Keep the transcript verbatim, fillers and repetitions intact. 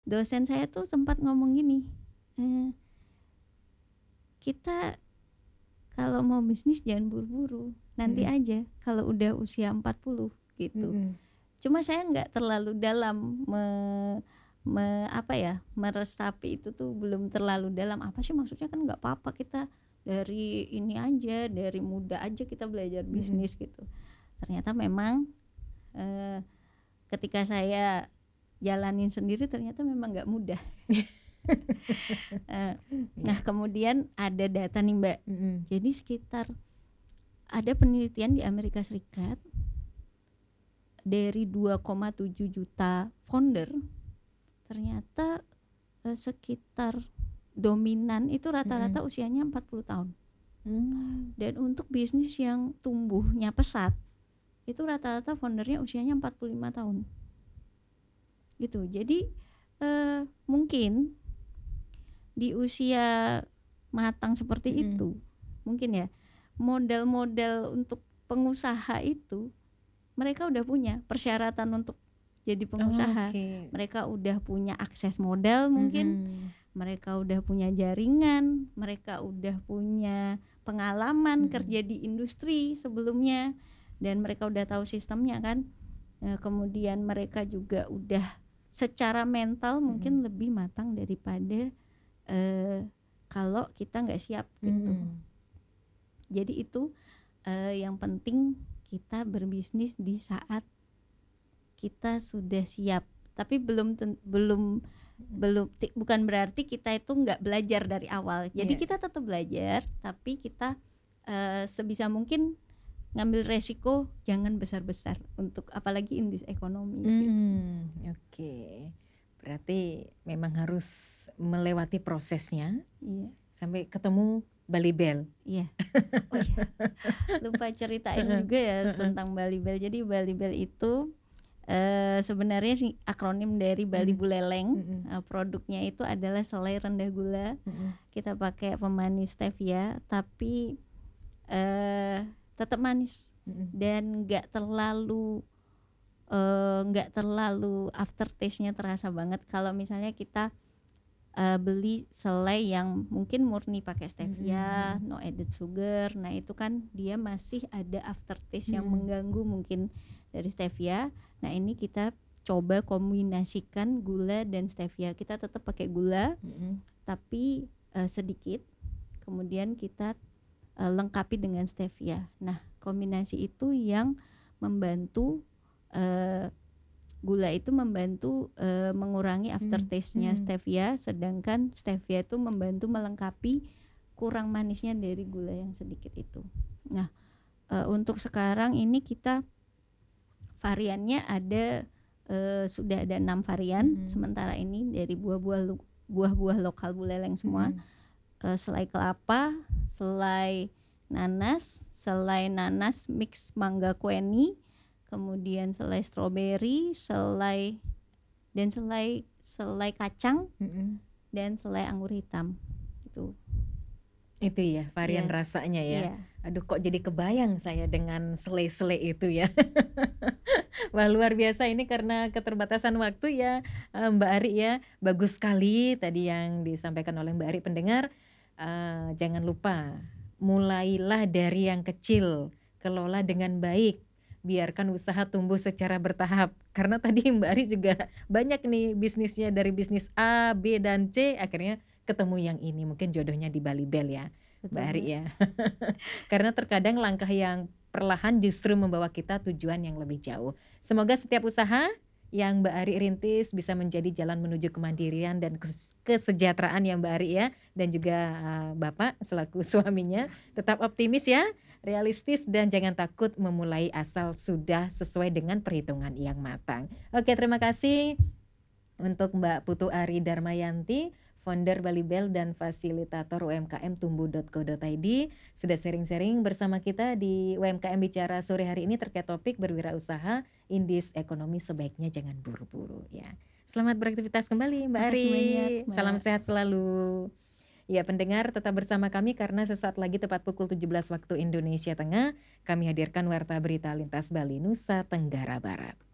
dosen saya tuh sempat ngomong gini, eee, kita kalau mau bisnis jangan buru-buru, nanti Mhm. aja kalau udah usia empat puluh gitu. Mhm. Cuma saya nggak terlalu dalam me me apa ya, meresapi itu tuh belum terlalu dalam, apa sih maksudnya, kan nggak apa-apa kita dari ini aja, dari muda aja kita belajar Mhm. bisnis gitu. Ternyata memang, eee, ketika saya jalanin sendiri ternyata memang nggak mudah. Eee, nah Iya. kemudian ada data nih Mbak, Mhm. jadi sekitar ada penelitian di Amerika Serikat dari dua koma tujuh juta founder, ternyata, eee, sekitar dominan itu rata-rata Mhm. usianya empat puluh tahun. Mmm. Dan untuk bisnis yang tumbuhnya pesat, itu rata-rata foundernya usianya empat puluh lima tahun. Gitu, jadi, eee, mungkin di usia matang seperti Mhm. itu, mungkin ya, modal-modal untuk pengusaha itu mereka udah punya persyaratan untuk jadi pengusaha. Oke. Mereka udah punya akses modal mungkin, Mhm. mereka udah punya jaringan, mereka udah punya pengalaman Mhm. kerja di industri sebelumnya, dan mereka udah tahu sistemnya kan. Eee, kemudian mereka juga udah secara mental Mhm. mungkin lebih matang daripada, eee, kalau kita nggak siap gitu. Mhm. Jadi itu, eee, yang penting kita berbisnis di saat kita sudah siap, tapi belum ten belum Mhm. belum ti bukan berarti kita itu nggak belajar dari awal. Jadi Iya. kita tetap belajar, tapi kita, eee, sebisa mungkin ngambil resiko jangan besar-besar untuk apalagi in this economy gitu. Mmm, oke. Berarti memang harus melewati prosesnya Iya. sampai ketemu Balibel. Iya. Oh iya, lupa ceritain Heeh, juga ya heeh. tentang Balibel. Jadi Balibel itu, eee, sebenarnya sih akronim dari Bali Mhm, Buleleng, mhm. eee, produknya itu adalah selai rendah gula, Mhm. kita pakai pemanis stevia tapi, eee, tetap manis Mhm. dan nggak terlalu, eee, nggak terlalu after taste-nya terasa banget kalau misalnya kita, eee, beli selai yang mungkin murni pakai Mhm stevia, mhm. no added sugar. Nah itu kan dia masih ada after taste yang Mhm. mengganggu mungkin dari stevia. Nah ini kita coba kombinasikan gula dan stevia, kita tetap pakai gula Mhm. tapi, eee, sedikit, kemudian kita, eee, lengkapi dengan stevia. Nah kombinasi itu yang membantu, eee, gula itu membantu, eee, mengurangi after Mmm, taste-nya mhm. stevia, sedangkan stevia itu membantu melengkapi kurang manisnya dari gula yang sedikit itu. Nah, eee, untuk sekarang ini kita variannya ada, eee, sudah ada enam varian Mhm. sementara ini dari buah-buah lu buah-buah lokal Buleleng semua, Mhm. eee, selai kelapa, selai nanas, selai nanas mix mangga kueni, kemudian selai stroberi, selai dan selai selai kacang, Mhm. dan selai anggur hitam, gitu. Itu ya varian Iya, rasanya ya. iya. Aduh kok jadi kebayang saya dengan selai-selai itu ya. Wah luar biasa ini karena keterbatasan waktu ya, eee, Mbak Ari ya. Bagus sekali tadi yang disampaikan oleh Mbak Ari pendengar, eee, jangan lupa mulailah dari yang kecil, kelola dengan baik, biarkan usaha tumbuh secara bertahap. Karena tadi Mbak Ari juga banyak nih bisnisnya dari bisnis A, B, dan C akhirnya ketemu yang ini, mungkin jodohnya di Balibel ya, Mbak Betul Ari Mbak. ya. Karena terkadang langkah yang perlahan justru membawa kita tujuan yang lebih jauh. Semoga setiap usaha yang Mbak Ari rintis bisa menjadi jalan menuju kemandirian dan kes kesejahteraan ya Mbak Ari ya, dan juga, eee, Bapak selaku suaminya. Tetap optimis ya, realistis dan jangan takut memulai asal sudah sesuai dengan perhitungan yang matang. Oke terima kasih untuk Mbak Putu Arie Darmayanti, founder Balibel dan fasilitator U M K M tumbuh dot co dot id sudah sharing-sharing bersama kita di U M K M Bicara sore hari ini terkait topik berwirausaha in this economy sebaiknya jangan buru-buru ya. Selamat beraktivitas kembali Mbak Makasih banyak Arie, salam Mbak. sehat selalu. Ya pendengar tetap bersama kami karena sesaat lagi tepat pukul tujuh belas waktu Indonesia Tengah, kami hadirkan Warta Berita Lintas Bali, Nusa Tenggara Barat.